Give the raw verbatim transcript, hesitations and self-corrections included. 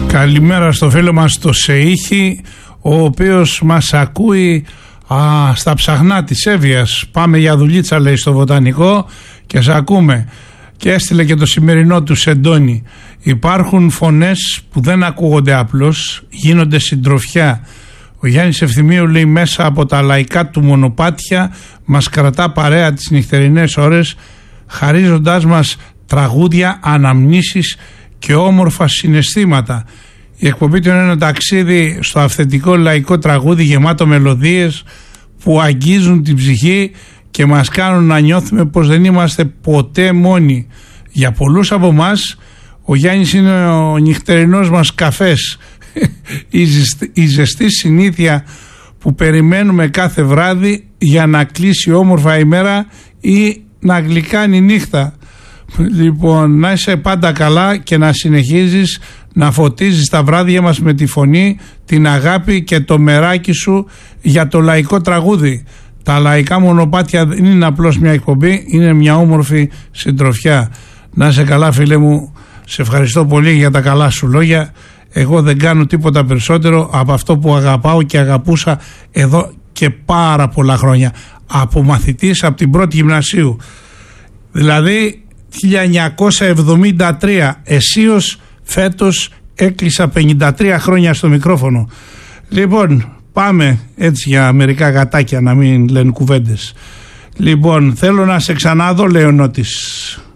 Καλημέρα στο φίλο μας το Σεΐχη, ο οποίος μας ακούει α, στα ψαχνά της Εύβοιας. Πάμε για δουλίτσα, λέει, στο βοτανικό και σε ακούμε. Και έστειλε και το σημερινό του Σεντόνι. Υπάρχουν φωνές που δεν ακούγονται απλώς, γίνονται συντροφιά. Ο Γιάννης Ευθυμίου, λέει, μέσα από τα λαϊκά του μονοπάτια μας κρατά παρέα τις νυχτερινές ώρες, χαρίζοντάς μας τραγούδια, αναμνήσεις και όμορφα συναισθήματα. Η εκπομπή του είναι ένα ταξίδι στο αυθεντικό λαϊκό τραγούδι γεμάτο μελωδίες που αγγίζουν την ψυχή και μας κάνουν να νιώθουμε πως δεν είμαστε ποτέ μόνοι. Για πολλούς από εμάς ο Γιάννης είναι ο νυχτερινός μας καφές, η, ζεστη, η ζεστή συνήθεια που περιμένουμε κάθε βράδυ για να κλείσει όμορφα η μέρα ή να γλυκάνει η νύχτα. Λοιπόν, να είσαι πάντα καλά και να συνεχίζεις να φωτίζεις τα βράδια μας με τη φωνή, την αγάπη και το μεράκι σου για το λαϊκό τραγούδι. Τα λαϊκά μονοπάτια δεν είναι απλώς μια εκπομπή, είναι μια όμορφη συντροφιά. Να είσαι καλά, φίλε μου, σε ευχαριστώ πολύ για τα καλά σου λόγια. Εγώ δεν κάνω τίποτα περισσότερο από αυτό που αγαπάω και αγαπούσα εδώ και πάρα πολλά χρόνια. Από μαθητής από την πρώτη γυμνασίου. Δηλαδή χίλια εννιακόσια εβδομήντα τρία, εσείως φέτος έκλεισα πενήντα τρία χρόνια στο μικρόφωνο. Λοιπόν, πάμε έτσι για μερικά γατάκια να μην λένε κουβέντες. Λοιπόν, θέλω να σε ξαναδώ, λέει ο Νότης.